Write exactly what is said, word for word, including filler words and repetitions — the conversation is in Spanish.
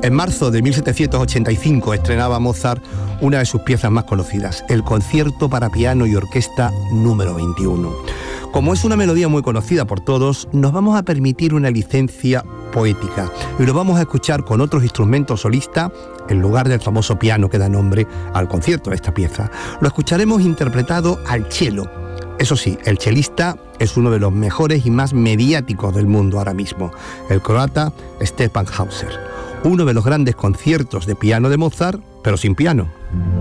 En marzo de mil setecientos ochenta y cinco estrenaba Mozart una de sus piezas más conocidas, el Concierto para piano y orquesta número veintiuno. Como es una melodía muy conocida por todos, nos vamos a permitir una licencia poética y lo vamos a escuchar con otros instrumentos solistas en lugar del famoso piano que da nombre al concierto de esta pieza. Lo escucharemos interpretado al cello. Eso sí, el chelista es uno de los mejores y más mediáticos del mundo ahora mismo, el croata Stefan Hauser. Uno de los grandes conciertos de piano de Mozart, pero sin piano.